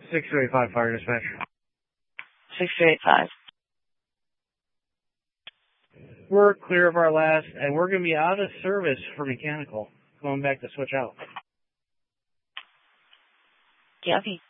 6285 Fire Dispatch. 6285. We're clear of our last, and we're going to be out of service for mechanical. Going back to switch out. Copy.